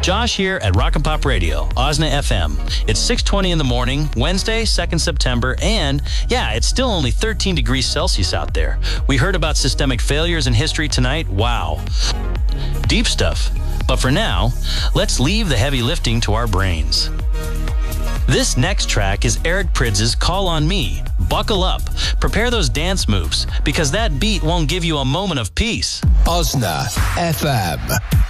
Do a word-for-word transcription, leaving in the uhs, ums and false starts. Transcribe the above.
Josh here at Rock and Pop Radio, Osna F M. It's six twenty in the morning, Wednesday, second September, and yeah, it's still only thirteen degrees Celsius out there. We heard about systemic failures in history tonight. Wow. Deep stuff. But for now, let's leave the heavy lifting to our brains. This next track is Eric Prydz' Call on Me. Buckle up. Prepare those dance moves, because that beat won't give you a moment of peace. Osna F M.